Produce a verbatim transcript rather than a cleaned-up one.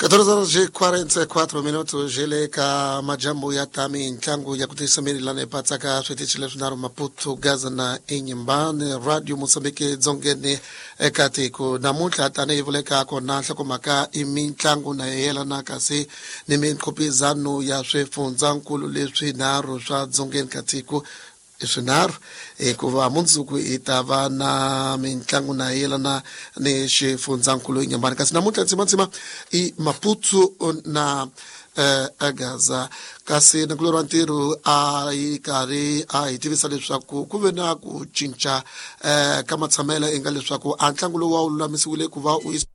catorze horas e quarenta e quatro minutos jele ka majambo ya tami ntlangu ya kutisamiri lane patsaka swetichi lesunaro Maputo Gaza na Inyambane Radio Mozambique dzongeni ekatiko namuntlha tane ivuleka kona nhlokomhaka imintlangu na yelana kasi ni minqhupizano ya swifundzakulu leswi nharhu swa dzongeni katiko swinharhu hikuva mundzuku i ta va na mitlangu na yelana ni xifundzakulu Inyambane kasi namuntlha ntsimantsima i Maputo na uh, Gaza kasi nakulorwa ntirho a yi karhi a hi tivisa leswaku ku ve na ku cinca uh, ka matshamelo enga leswaku a ntlangu lowu wa wu lulamisiwile ku va u